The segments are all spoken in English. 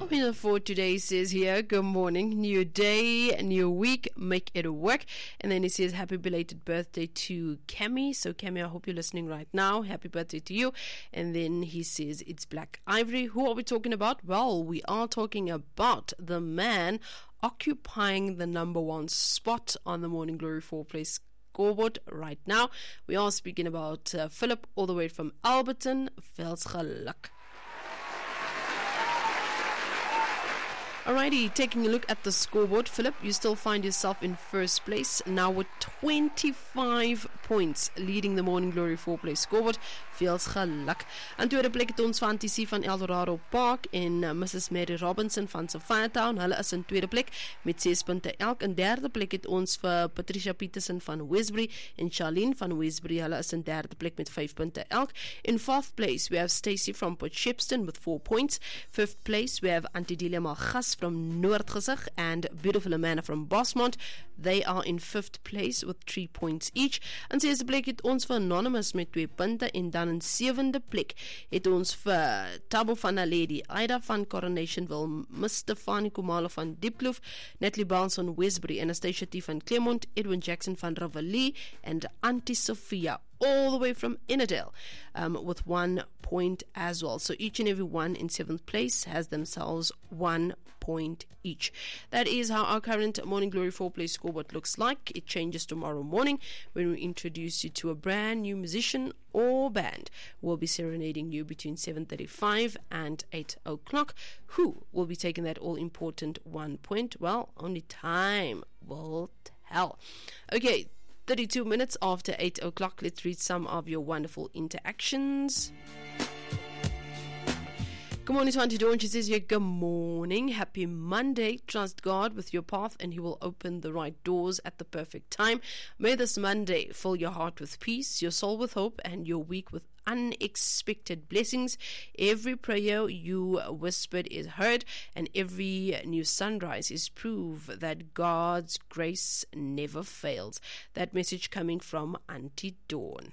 Formula for today says here, good morning, new day, new week, make it work. And then it says, happy belated birthday to Cami. So Cami, I hope you're listening right now. Happy birthday to you. And then he says, it's Black Ivory. Who are we talking about? Well, we are talking about the man occupying the number one spot on the Morning Glory 4-Play scoreboard right now. We are speaking about Philip, all the way from Alberton. Vels geluk. Alrighty, taking a look at the scoreboard, Philip, you still find yourself in first place, now with 25 points, leading the Morning Glory 4-Play scoreboard. Veels geluk. Aan tweede plek het ons van TC van Eldorado Park en Mrs. Mary Robinson van Sophiatown. Hulle is in tweede plek met 6 punte elk. In derde plek het ons vir Patricia Peterson van Westbury en Charlene van Westbury. Hulle is in derde plek met 5 punte elk. In fourth place, we have Stacey from Port Shepstone with 4 points. Fifth place, we have Antidelia Malgas from Noordgesig and Beautiful Amanda from Bosmont. They are in fifth place with 3 points each. In zesde plek het ons vir Anonymous met 2 punte en dan in sewende plek het ons vir Tabo van Lady Ida van Coronationville, Mr. Fani Kumalo van Diepkloof, Natalie Barnes van Westbury, Anastasia T van Claremont, Edwin Jackson van Ravalie and Auntie Sophia all the way from Innerdale with 1 point as well. So each and every one in 7th place has themselves 1 point each. That is how our current Morning Glory 4-Play scoreboard looks like. It changes tomorrow morning when we introduce you to a brand new musician or band. We'll be serenading you between 7:35 and 8 o'clock. Who will be taking that all-important 1 point? Well, only time will tell. Okay, 32 minutes after 8 o'clock, let's read some of your wonderful interactions. Good morning to Auntie Dawn. She says here, good morning. Happy Monday. Trust God with your path and He will open the right doors at the perfect time. May this Monday fill your heart with peace, your soul with hope, and your week with unexpected blessings. Every prayer you whispered is heard, and every new sunrise is proof that God's grace never fails. That message coming from Auntie Dawn.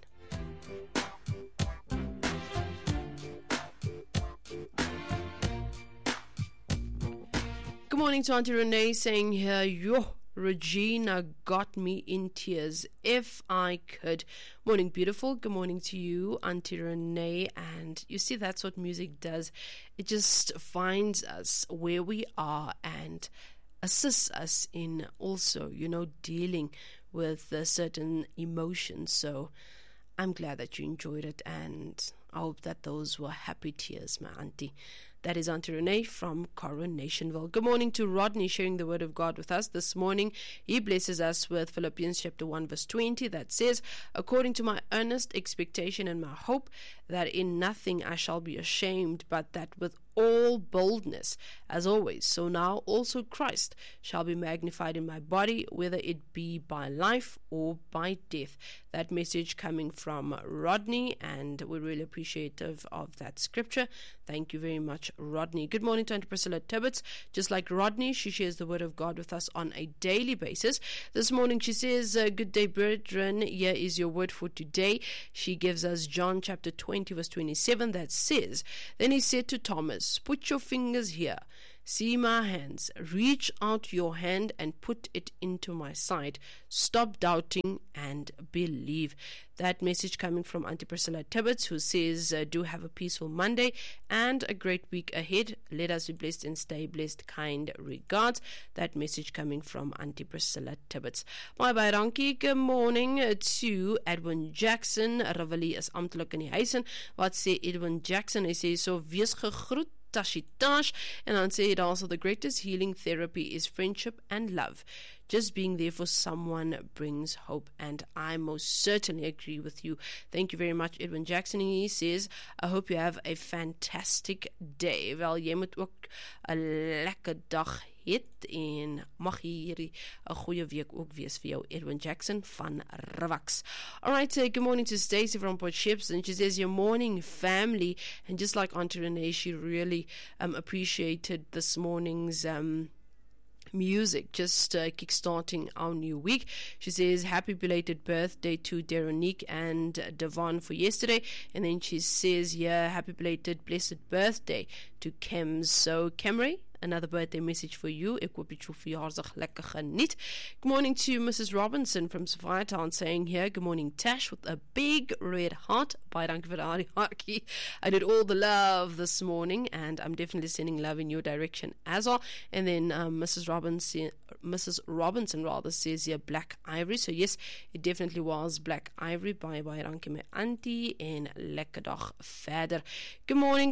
Good morning to Auntie Renee saying here, yo, Regina got me in tears if I could. Morning, beautiful. Good morning to you, Auntie Renee. And you see, that's what music does. It just finds us where we are and assists us in also, dealing with certain emotions. So I'm glad that you enjoyed it, and I hope that those were happy tears, my auntie. That is Auntie Renee from Coronationville. Good morning to Rodney, sharing the word of God with us this morning. He blesses us with Philippians chapter 1 verse 20 that says, according to my earnest expectation and my hope, that in nothing I shall be ashamed, but that with all boldness, as always, so now also Christ shall be magnified in my body, whether it be by life or by death. That message coming from Rodney, and we're really appreciative of that scripture. Thank you very much, Rodney. Good morning to Auntie Priscilla Tibbetts. Just like Rodney, she shares the word of God with us on a daily basis. This morning she says, good day, brethren. Here is your word for today. She gives us John chapter 20 verse 27 that says, then he said to Thomas, put your fingers here, see my hands, reach out your hand and put it into my side. Stop doubting and believe. That message coming from Auntie Priscilla Tibbetts, who says, do have a peaceful Monday and a great week ahead. Let us be blessed and stay blessed. Kind regards. That message coming from Auntie Priscilla Tibbetts. My baie dankie. Good morning to Edwin Jackson. Rivali is amptelik in die huis in. Wat sê Edwin Jackson? Hy sê, so wees gegroet. Tash, and dan sê it also, the greatest healing therapy is friendship and love. Just being there for someone brings hope, and I most certainly agree with you. Thank you very much, Edwin Jackson. He says, I hope you have a fantastic day. Wel, jy moet ook 'n lekker dag het en mag hierdie 'n goeie week ook wees vir jou, Edwin Jackson van Rivaks. Alright, good morning to Stacey from Port Shepstone. She says, your morning family, and just like Auntie Renee, she really appreciated this morning's music, just kickstarting our new week. She says happy belated birthday to Deronique and Devon for yesterday, and then she says happy belated blessed birthday to Kems. So Camry, another birthday message for you. Ek hoop jy het jou verjaarsdag lekker geniet. Good morning to Mrs. Robinson from Sophiatown saying here, good morning Tash with a big red heart. Baie dankie vir daardie hartjie. I did all the love this morning and I'm definitely sending love in your direction as well. And then Mrs. Robinson rather says here Black Ivory. So yes, it definitely was Black Ivory. Baie dankie my auntie en lekker dag verder. Good morning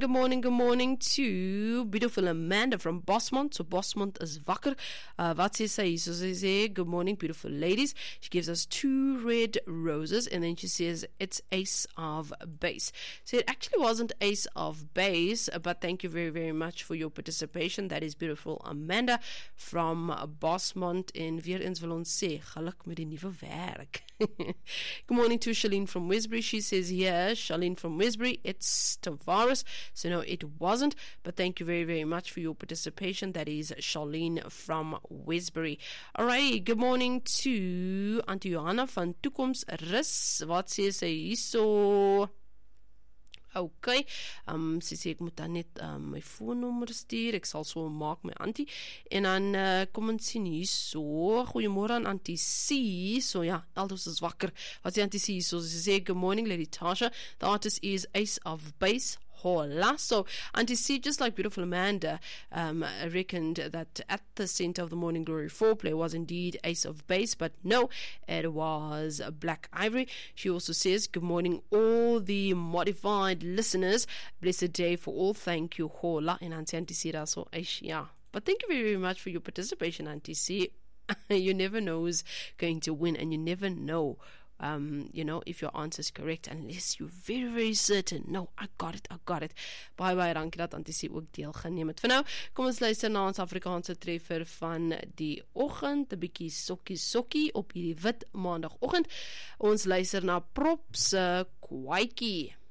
to beautiful Amanda from Bosmont. So Bosmont is wakker. Wat sê sy? So sy sê, good morning beautiful ladies. She gives us 2 red roses and then she says it's Ace of Base. So it actually wasn't Ace of Base, but thank you very, very much for your participation. That is beautiful Amanda from Bosmont en weer eens wil ons sê, geluk met die nuwe werk. Good morning to Charlene from Westbury. She says here, Charlene from Westbury, it's Tavares. So no, it wasn't, but thank you very, very much for your participation. That is Charlene from Westbury. Alrighty, good morning to Auntie Johanna van Toekoms Rus. Wat sê sy hierso? Okay, sy sê ek moet dan net my foonnommer stuur, ek sal so maak my auntie, en dan kom ons sien hier so, goeiemorgen aan Auntie C, so ja, Aldous is wakker, wat sê Auntie C, so sy sê, good morning Lady Tasha, the artist is Ace of Base, hola. So Auntie C, just like beautiful Amanda, reckoned that at the center of the Morning Glory foreplay was indeed Ace of Base, but no, it was Black Ivory. She also says, good morning all the modified listeners, blessed day for all, thank you, hola. And Auntie C, so yeah, but thank you very, very much for your participation, Auntie C. You never know who's going to win, and you never know if your answer is correct, unless you're very, very certain. No, I got it. Baie dankie dat Auntie C ook deelgeneem het. Vir nou, kom ons luister na ons Afrikaanse treffer van die oggend, 'n bietjie sokkie op hierdie wit maandagoggend. Ons luister na Prop se Kwaadjie.